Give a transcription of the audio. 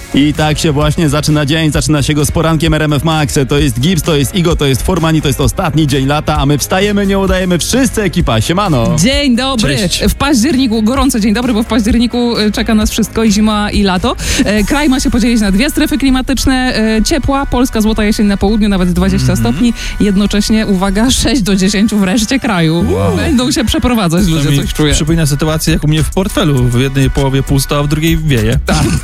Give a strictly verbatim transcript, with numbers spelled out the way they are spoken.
I tak się właśnie zaczyna dzień, zaczyna się go z porankiem R M F Max. To jest Gibbs, to jest Igo, to jest Formani, to jest ostatni dzień lata, a my wstajemy, nie udajemy, wszyscy ekipa, siemano. Dzień dobry. Cześć. W październiku, gorąco dzień dobry, bo w październiku e, czeka nas wszystko i zima i lato. E, kraj ma się podzielić na dwie strefy klimatyczne. E, ciepła, Polska, złota jesień na południu, nawet dwadzieścia Mhm. stopni. Jednocześnie, uwaga, sześć do dziesięciu w reszcie kraju. Wow. Będą się przeprowadzać To ludzie, mi coś czuję. przypomina sytuację jak u mnie w portfelu. W jednej połowie pusto, a w drugiej wieje. Tak.